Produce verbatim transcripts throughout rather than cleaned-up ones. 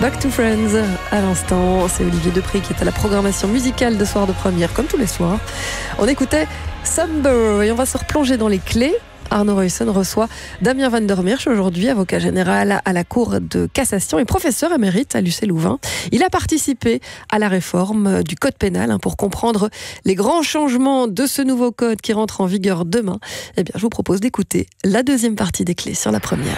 Back to Friends, à l'instant, c'est Olivier Depré qui est à la programmation musicale de Soir de Première, comme tous les soirs. On écoutait Somber et on va se replonger dans les clés. Arnaud Ruyssen reçoit Damien Van der Meersch aujourd'hui, avocat général à la Cour de cassation et professeur émérite à l'U C Louvain. Il a participé à la réforme du code pénal pour comprendre les grands changements de ce nouveau code qui rentre en vigueur demain. Eh bien, je vous propose d'écouter la deuxième partie des clés sur la première.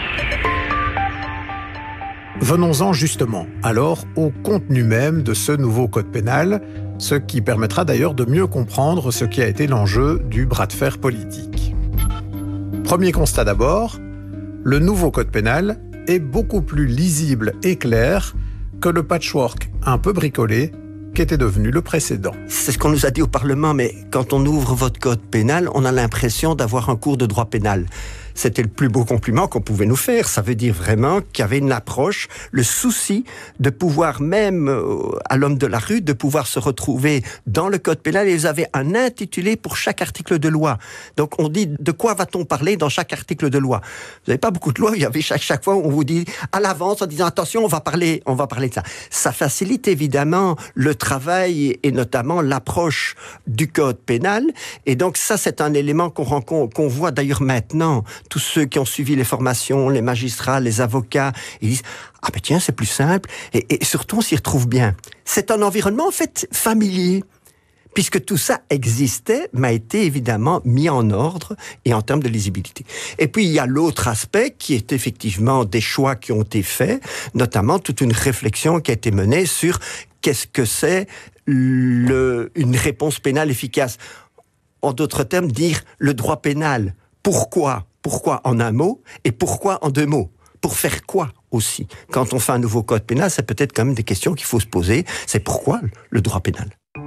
Venons-en justement alors au contenu même de ce nouveau code pénal, ce qui permettra d'ailleurs de mieux comprendre ce qui a été l'enjeu du bras de fer politique. Premier constat d'abord, le nouveau code pénal est beaucoup plus lisible et clair que le patchwork un peu bricolé qu'était devenu le précédent. C'est ce qu'on nous a dit au Parlement, mais quand on ouvre votre code pénal, on a l'impression d'avoir un cours de droit pénal. C'était le plus beau compliment qu'on pouvait nous faire. Ça veut dire vraiment qu'il y avait une approche, le souci de pouvoir, même à l'homme de la rue, de pouvoir se retrouver dans le code pénal. Et ils avaient un intitulé pour chaque article de loi. Donc on dit de quoi va-t-on parler dans chaque article de loi. Vous n'avez pas beaucoup de lois. Il y avait chaque, chaque fois on vous dit à l'avance en disant attention, on va parler, on va parler de ça. Ça facilite évidemment le travail et notamment l'approche du code pénal. Et donc ça, c'est un élément qu'on rencontre, qu'on voit d'ailleurs maintenant. Tous ceux qui ont suivi les formations, les magistrats, les avocats, ils disent « Ah ben tiens, c'est plus simple ». Et, et surtout, on s'y retrouve bien. C'est un environnement, en fait, familier. Puisque tout ça existait, m'a été évidemment mis en ordre et en termes de lisibilité. Et puis, il y a l'autre aspect qui est effectivement des choix qui ont été faits, notamment toute une réflexion qui a été menée sur qu'est-ce que c'est le, une réponse pénale efficace. En d'autres termes, dire le droit pénal. Pourquoi ? Pourquoi en un mot et pourquoi en deux mots? Pour faire quoi aussi? Quand on fait un nouveau code pénal, c'est peut-être quand même des questions qu'il faut se poser. C'est pourquoi le droit pénal?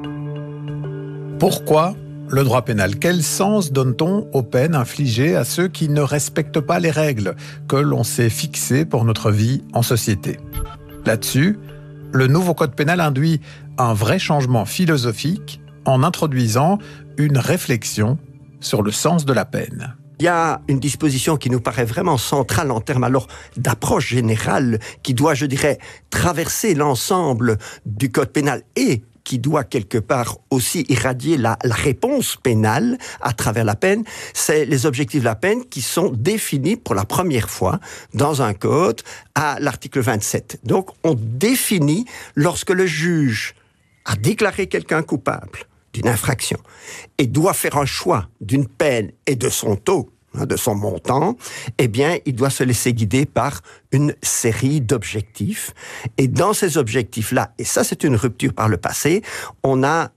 Pourquoi le droit pénal? Quel sens donne-t-on aux peines infligées à ceux qui ne respectent pas les règles que l'on s'est fixées pour notre vie en société? Là-dessus, le nouveau code pénal induit un vrai changement philosophique en introduisant une réflexion sur le sens de la peine. Il y a une disposition qui nous paraît vraiment centrale en termes alors d'approche générale qui doit, je dirais, traverser l'ensemble du code pénal et qui doit quelque part aussi irradier la, la réponse pénale à travers la peine, c'est les objectifs de la peine qui sont définis pour la première fois dans un code à l'article vingt-sept. Donc, on définit lorsque le juge a déclaré quelqu'un coupable d'une infraction et doit faire un choix d'une peine et de son taux, de son montant, eh bien, il doit se laisser guider par une série d'objectifs. Et dans ces objectifs-là, et ça c'est une rupture par le passé, on a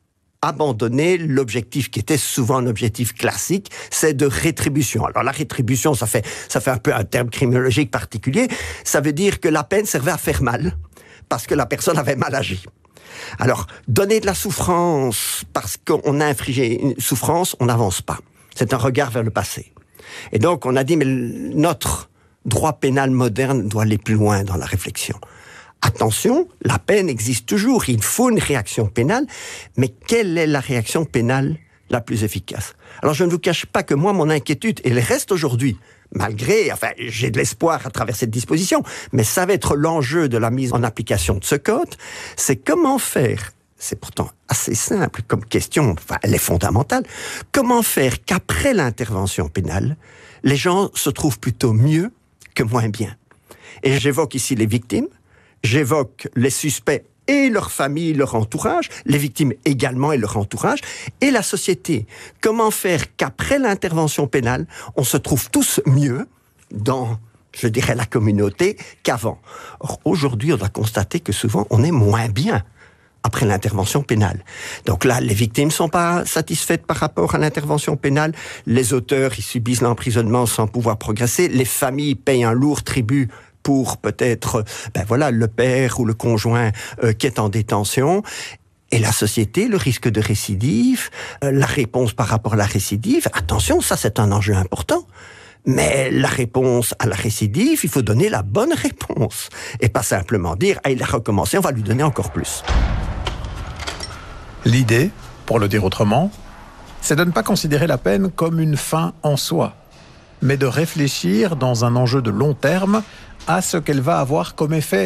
abandonné l'objectif qui était souvent un objectif classique, c'est de rétribution. Alors la rétribution, ça fait, ça fait un peu un terme criminologique particulier, ça veut dire que la peine servait à faire mal, parce que la personne avait mal agi. Alors, donner de la souffrance parce qu'on a infligé une souffrance, on n'avance pas. C'est un regard vers le passé. Et donc, on a dit, mais notre droit pénal moderne doit aller plus loin dans la réflexion. Attention, la peine existe toujours, il faut une réaction pénale, mais quelle est la réaction pénale la plus efficace? Alors, je ne vous cache pas que moi, mon inquiétude, elle reste aujourd'hui, malgré, enfin, j'ai de l'espoir à travers cette disposition, mais ça va être l'enjeu de la mise en application de ce code, c'est comment faire, c'est pourtant assez simple comme question, enfin, elle est fondamentale, comment faire qu'après l'intervention pénale, les gens se trouvent plutôt mieux que moins bien. Et j'évoque ici les victimes, j'évoque les suspects et leur famille, leur entourage, les victimes également et leur entourage, et la société. Comment faire qu'après l'intervention pénale, on se trouve tous mieux dans, je dirais, la communauté qu'avant. Or, aujourd'hui, on doit constater que souvent, on est moins bien après l'intervention pénale. Donc là, les victimes ne sont pas satisfaites par rapport à l'intervention pénale, les auteurs, ils subissent l'emprisonnement sans pouvoir progresser, les familles payent un lourd tribut pour peut-être, ben voilà, le père ou le conjoint euh, qui est en détention. Et la société, le risque de récidive, euh, la réponse par rapport à la récidive, attention, ça c'est un enjeu important. Mais la réponse à la récidive, il faut donner la bonne réponse. Et pas simplement dire, ah, il a recommencé, on va lui donner encore plus. L'idée, pour le dire autrement, c'est de ne pas considérer la peine comme une fin en soi, mais de réfléchir dans un enjeu de long terme à ce qu'elle va avoir comme effet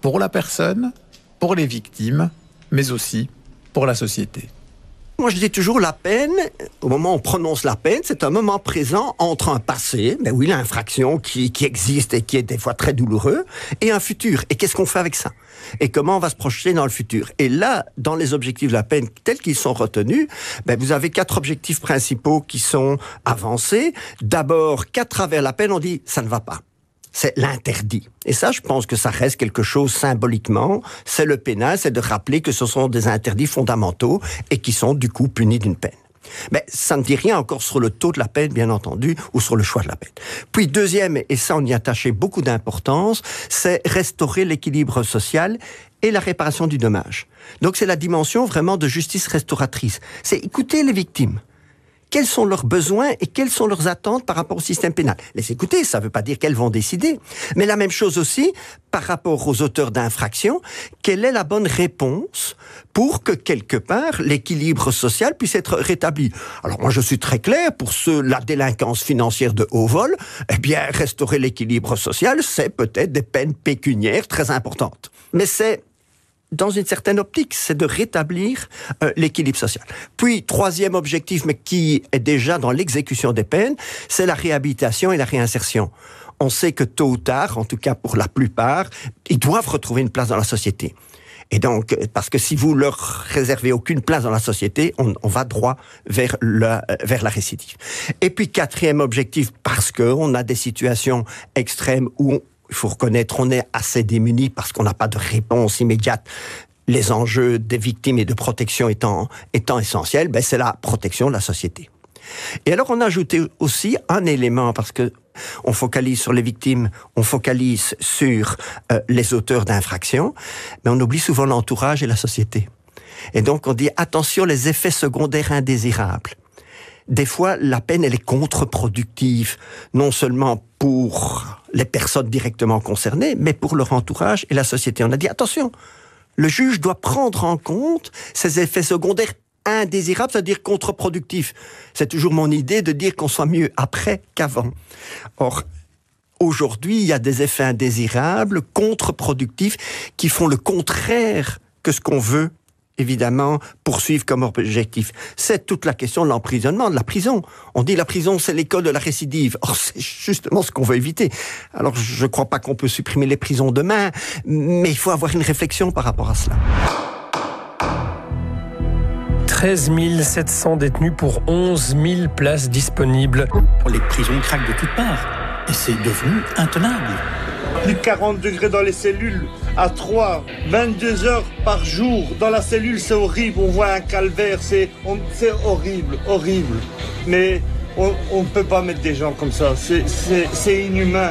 pour la personne, pour les victimes, mais aussi pour la société. Moi, je dis toujours, la peine, au moment où on prononce la peine, c'est un moment présent entre un passé, ben oui, l'infraction qui, qui existe et qui est des fois très douloureux, et un futur. Et qu'est-ce qu'on fait avec ça? Et comment on va se projeter dans le futur? Et là, dans les objectifs de la peine tels qu'ils sont retenus, ben vous avez quatre objectifs principaux qui sont avancés. D'abord, qu'à travers la peine, on dit, ça ne va pas. C'est l'interdit. Et ça, je pense que ça reste quelque chose symboliquement. C'est le pénal, c'est de rappeler que ce sont des interdits fondamentaux et qui sont du coup punis d'une peine. Mais ça ne dit rien encore sur le taux de la peine, bien entendu, ou sur le choix de la peine. Puis deuxième, et ça on y attachait beaucoup d'importance, c'est restaurer l'équilibre social et la réparation du dommage. Donc c'est la dimension vraiment de justice restauratrice. C'est écouter les victimes. Quels sont leurs besoins et quelles sont leurs attentes par rapport au système pénal. Les écouter, ça ne veut pas dire qu'elles vont décider. Mais la même chose aussi par rapport aux auteurs d'infractions. Quelle est la bonne réponse pour que, quelque part, l'équilibre social puisse être rétabli? Alors moi, je suis très clair, pour ceux, la délinquance financière de haut vol, eh bien, restaurer l'équilibre social, c'est peut-être des peines pécuniaires très importantes. Mais c'est dans une certaine optique, c'est de rétablir euh, l'équilibre social. Puis, troisième objectif, mais qui est déjà dans l'exécution des peines, c'est la réhabilitation et la réinsertion. On sait que tôt ou tard, en tout cas pour la plupart, ils doivent retrouver une place dans la société. Et donc, parce que si vous leur réservez aucune place dans la société, on, on va droit vers la, vers la récidive. Et puis, quatrième objectif, parce qu'on a des situations extrêmes où on il faut reconnaître, on est assez démunis parce qu'on n'a pas de réponse immédiate. Les enjeux des victimes et de protection étant, étant essentiels, ben c'est la protection de la société. Et alors, on a ajouté aussi un élément, parce que on focalise sur les victimes, on focalise sur euh, les auteurs d'infractions, mais on oublie souvent l'entourage et la société. Et donc, on dit, attention, les effets secondaires indésirables. Des fois, la peine, elle est contre-productive, non seulement pour les personnes directement concernées, mais pour leur entourage et la société. On a dit, attention, le juge doit prendre en compte ces effets secondaires indésirables, c'est-à-dire contre-productifs. C'est toujours mon idée de dire qu'on soit mieux après qu'avant. Or, aujourd'hui, il y a des effets indésirables, contre-productifs, qui font le contraire que ce qu'on veut évidemment, poursuivre comme objectif. C'est toute la question de l'emprisonnement, de la prison. On dit la prison, c'est l'école de la récidive. Or, c'est justement ce qu'on veut éviter. Alors, je ne crois pas qu'on peut supprimer les prisons demain, mais il faut avoir une réflexion par rapport à cela. treize mille sept cents détenus pour onze mille places disponibles. Les prisons craquent de toutes parts. Et c'est devenu intenable. Plus de quarante degrés dans les cellules, à trois, vingt-deux heures par jour. Dans la cellule, c'est horrible. On voit un calvaire, c'est, on, c'est horrible, horrible. Mais on ne peut pas mettre des gens comme ça. C'est, c'est, c'est inhumain.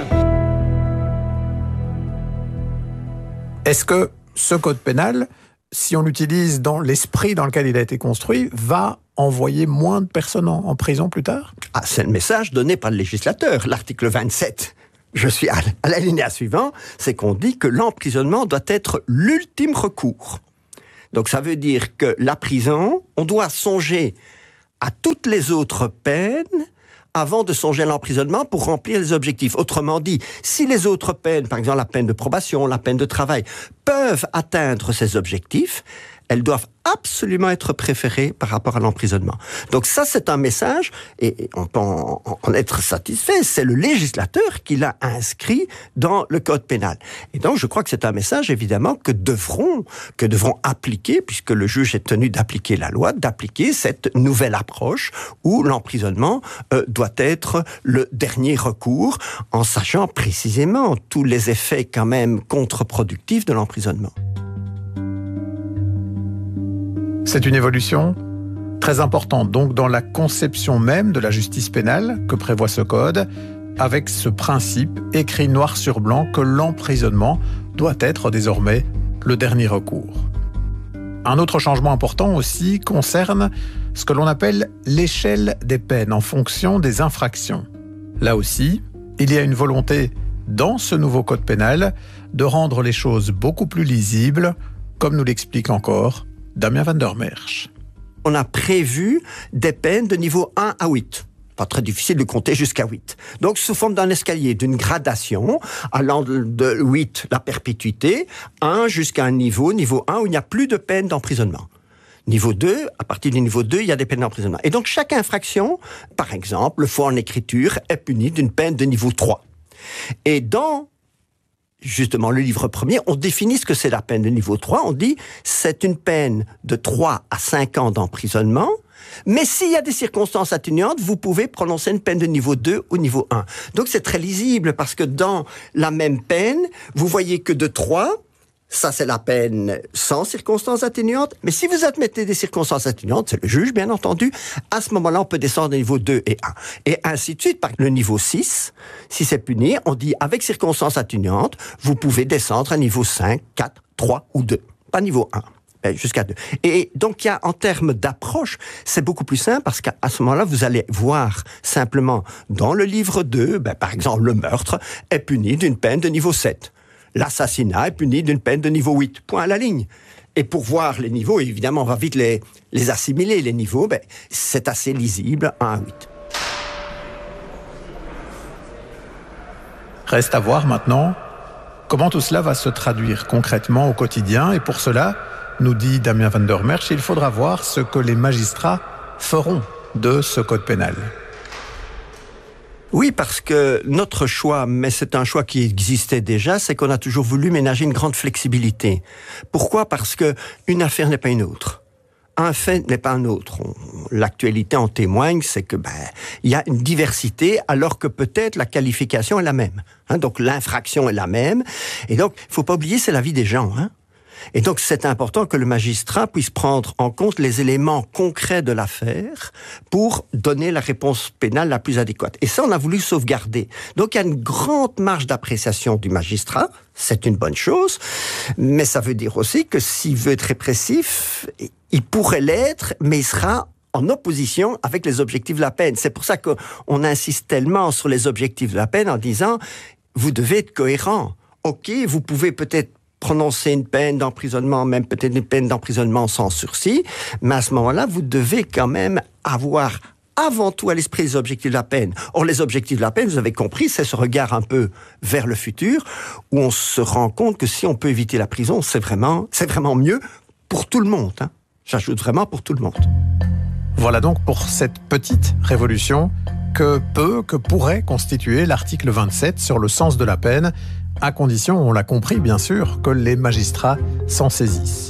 Est-ce que ce code pénal, si on l'utilise dans l'esprit dans lequel il a été construit, va envoyer moins de personnes en, en prison plus tard? Ah, c'est le message donné par le législateur, l'article vingt-sept. Je suis à, à l'alinéa suivant, c'est qu'on dit que l'emprisonnement doit être l'ultime recours. Donc ça veut dire que la prison, on doit songer à toutes les autres peines avant de songer à l'emprisonnement pour remplir les objectifs. Autrement dit, si les autres peines, par exemple la peine de probation, la peine de travail, peuvent atteindre ces objectifs, elles doivent absolument être préférées par rapport à l'emprisonnement. Donc ça, c'est un message, et on peut en, en être satisfait, c'est le législateur qui l'a inscrit dans le code pénal. Et donc, je crois que c'est un message, évidemment, que devront, que devront appliquer, puisque le juge est tenu d'appliquer la loi, d'appliquer cette nouvelle approche où l'emprisonnement euh, doit être le dernier recours, en sachant précisément tous les effets quand même contre-productifs de l'emprisonnement. C'est une évolution très importante, donc dans la conception même de la justice pénale que prévoit ce code, avec ce principe écrit noir sur blanc que l'emprisonnement doit être désormais le dernier recours. Un autre changement important aussi concerne ce que l'on appelle l'échelle des peines en fonction des infractions. Là aussi, il y a une volonté dans ce nouveau code pénal de rendre les choses beaucoup plus lisibles, comme nous l'explique encore Damien van der Merch. On a prévu des peines de niveau un à huit. pas très difficile de compter jusqu'à huit. Donc, sous forme d'un escalier, d'une gradation, allant de, de huit, la perpétuité, un jusqu'à un niveau, niveau un, où il n'y a plus de peine d'emprisonnement. Niveau deux, à partir du niveau deux, il y a des peines d'emprisonnement. Et donc, chaque infraction, par exemple, le faux en écriture, est puni d'une peine de niveau trois. Et dans, justement, le livre premier, on définit ce que c'est la peine de niveau trois. On dit, c'est une peine de trois à cinq ans d'emprisonnement, mais s'il y a des circonstances atténuantes, vous pouvez prononcer une peine de niveau deux ou niveau un. Donc, c'est très lisible, parce que dans la même peine, vous voyez que de trois, ça, c'est la peine sans circonstances atténuantes. Mais si vous admettez des circonstances atténuantes, c'est le juge, bien entendu, à ce moment-là, on peut descendre au niveau deux et un. Et ainsi de suite. Par le niveau six, si c'est puni, on dit, avec circonstances atténuantes, vous pouvez descendre à niveau cinq, quatre, trois ou deux. Pas niveau un. Jusqu'à deux. Et donc, il y a, en termes d'approche, c'est beaucoup plus simple parce qu'à ce moment-là, vous allez voir simplement dans le livre deux, ben, par exemple, le meurtre est puni d'une peine de niveau sept. L'assassinat est puni d'une peine de niveau huit. Point à la ligne. Et pour voir les niveaux, évidemment, on va vite les, les assimiler, les niveaux, ben, c'est assez lisible, un à huit. Reste à voir maintenant comment tout cela va se traduire concrètement au quotidien. Et pour cela, nous dit Damien van der Merch, il faudra voir ce que les magistrats feront de ce code pénal. Oui, parce que notre choix, mais c'est un choix qui existait déjà, c'est qu'on a toujours voulu ménager une grande flexibilité. Pourquoi ? Parce que une affaire n'est pas une autre. Un fait n'est pas un autre. On, l'actualité en témoigne, c'est que ben, il y a une diversité, alors que peut-être la qualification est la même. Hein, donc l'infraction est la même. Et donc, il faut pas oublier, c'est la vie des gens. Hein. Et donc, c'est important que le magistrat puisse prendre en compte les éléments concrets de l'affaire pour donner la réponse pénale la plus adéquate. Et ça, on a voulu sauvegarder. Donc, il y a une grande marge d'appréciation du magistrat. C'est une bonne chose. Mais ça veut dire aussi que s'il veut être répressif, il pourrait l'être, mais il sera en opposition avec les objectifs de la peine. C'est pour ça qu'on insiste tellement sur les objectifs de la peine en disant, vous devez être cohérent. OK, vous pouvez peut-être prononcer une peine d'emprisonnement, même peut-être une peine d'emprisonnement sans sursis, mais à ce moment-là, vous devez quand même avoir avant tout à l'esprit les objectifs de la peine. Or, les objectifs de la peine, vous avez compris, c'est ce regard un peu vers le futur, où on se rend compte que si on peut éviter la prison, c'est vraiment, c'est vraiment mieux pour tout le monde. Hein. J'ajoute vraiment pour tout le monde. Voilà donc pour cette petite révolution que peut, que pourrait constituer l'article vingt-sept sur le sens de la peine, à condition, on l'a compris bien sûr, que les magistrats s'en saisissent.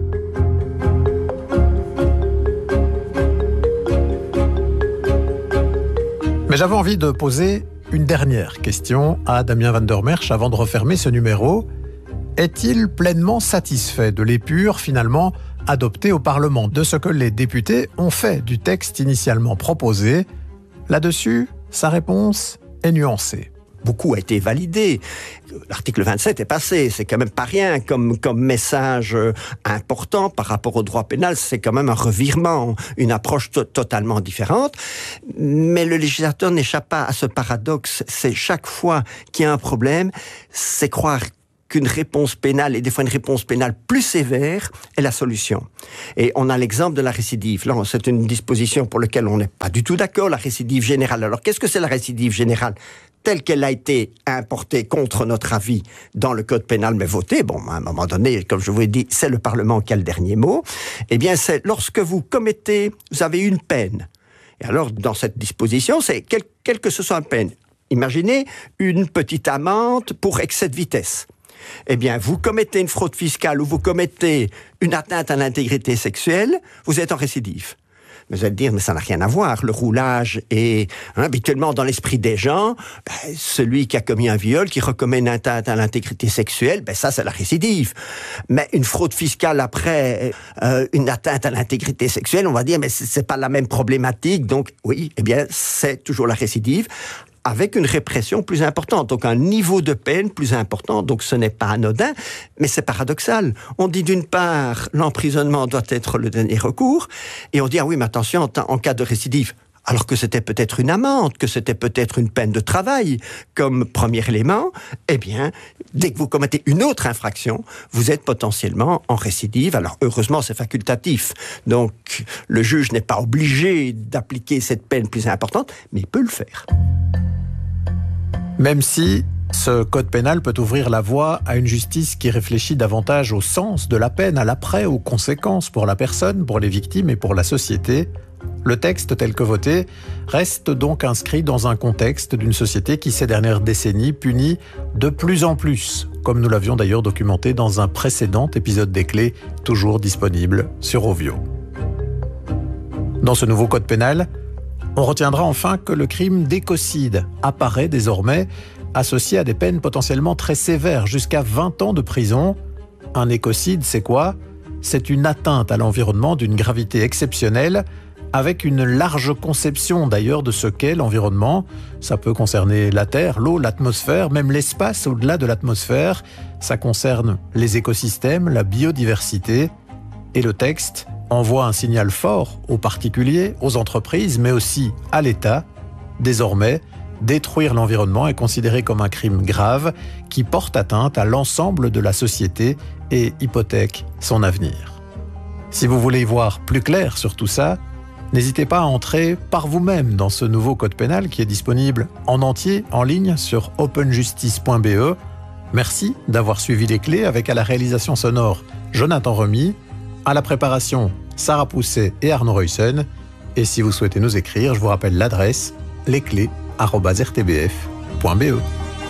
Mais j'avais envie de poser une dernière question à Damien van der Merch avant de refermer ce numéro. Est-il pleinement satisfait de l'épure finalement adoptée au Parlement, de ce que les députés ont fait du texte initialement proposé? Là-dessus, sa réponse est nuancée. Beaucoup a été validé. L'article vingt-sept est passé. C'est quand même pas rien comme, comme message important par rapport au droit pénal. C'est quand même un revirement, une approche to- totalement différente. Mais le législateur n'échappe pas à ce paradoxe. C'est chaque fois qu'il y a un problème, c'est croire qu'une réponse pénale, et des fois une réponse pénale plus sévère, est la solution. Et on a l'exemple de la récidive. Là, c'est une disposition pour laquelle on n'est pas du tout d'accord, la récidive générale. Alors, qu'est-ce que c'est la récidive générale ? Telle qu'elle a été importée contre notre avis dans le code pénal, mais votée, bon, à un moment donné, comme je vous l'ai dit, c'est le Parlement qui a le dernier mot, eh bien, c'est lorsque vous commettez, vous avez une peine. Et alors, dans cette disposition, c'est quelle quel que ce soit une peine. Imaginez une petite amende pour excès de vitesse. Eh bien, vous commettez une fraude fiscale ou vous commettez une atteinte à l'intégrité sexuelle, vous êtes en récidive. Mais vous allez dire, mais ça n'a rien à voir. Le roulage est hein, habituellement dans l'esprit des gens. Ben, celui qui a commis un viol, qui recommet une atteinte à l'intégrité sexuelle, ben ça, c'est la récidive. Mais une fraude fiscale après euh, une atteinte à l'intégrité sexuelle, on va dire, mais c'est, c'est pas la même problématique. Donc, oui, eh bien, c'est toujours la récidive, avec une répression plus importante, donc un niveau de peine plus important, donc ce n'est pas anodin, mais c'est paradoxal. On dit d'une part, l'emprisonnement doit être le dernier recours, et on dit, ah oui, mais attention, en, en cas de récidive, alors que c'était peut-être une amende, que c'était peut-être une peine de travail comme premier élément, eh bien, dès que vous commettez une autre infraction, vous êtes potentiellement en récidive. Alors, heureusement, c'est facultatif. Donc, le juge n'est pas obligé d'appliquer cette peine plus importante, mais il peut le faire. Même si ce code pénal peut ouvrir la voie à une justice qui réfléchit davantage au sens de la peine, à l'après, aux conséquences pour la personne, pour les victimes et pour la société, le texte tel que voté reste donc inscrit dans un contexte d'une société qui, ces dernières décennies, punit de plus en plus, comme nous l'avions d'ailleurs documenté dans un précédent épisode des Clés, toujours disponible sur Ovio. Dans ce nouveau code pénal, on retiendra enfin que le crime d'écocide apparaît désormais associé à des peines potentiellement très sévères, jusqu'à vingt ans de prison. Un écocide, c'est quoi ? C'est une atteinte à l'environnement d'une gravité exceptionnelle, avec une large conception d'ailleurs de ce qu'est l'environnement. Ça peut concerner la terre, l'eau, l'atmosphère, même l'espace au-delà de l'atmosphère. Ça concerne les écosystèmes, la biodiversité. Et le texte envoie un signal fort aux particuliers, aux entreprises, mais aussi à l'État. Désormais, détruire l'environnement est considéré comme un crime grave qui porte atteinte à l'ensemble de la société et hypothèque son avenir. Si vous voulez y voir plus clair sur tout ça, n'hésitez pas à entrer par vous-même dans ce nouveau code pénal qui est disponible en entier en ligne sur open justice point b e. Merci d'avoir suivi les Clés avec à la réalisation sonore Jonathan Remy, à la préparation Sarah Pousset et Arnaud Ruyssen. Et si vous souhaitez nous écrire, je vous rappelle l'adresse lesclés arobase r t b f point b e.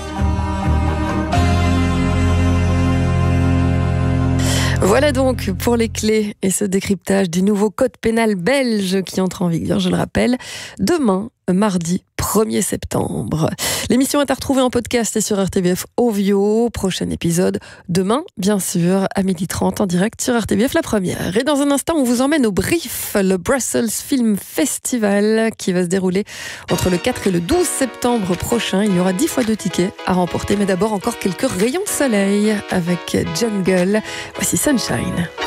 Voilà donc pour les Clés et ce décryptage du nouveau code pénal belge qui entre en vigueur, je le rappelle, demain, mardi premier septembre. L'émission est à retrouver en podcast et sur R T B F Ovio. Prochain épisode demain, bien sûr, à midi trente en direct sur R T B F La Première. Et dans un instant, on vous emmène au Brief, le Brussels Film Festival qui va se dérouler entre le quatre et le douze septembre prochain. Il y aura dix fois deux tickets à remporter, mais d'abord encore quelques rayons de soleil avec Jungle. Voici Sunshine.